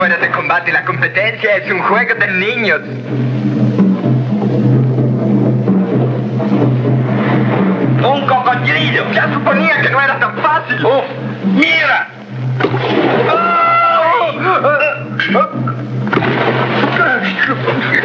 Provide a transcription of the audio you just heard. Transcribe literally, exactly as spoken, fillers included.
Fuera de combate, la competencia es un juego de niños. ¡Un cocodrilo! Ya suponía que no era tan fácil. ¡Uf! ¡Mira! ¡Oh!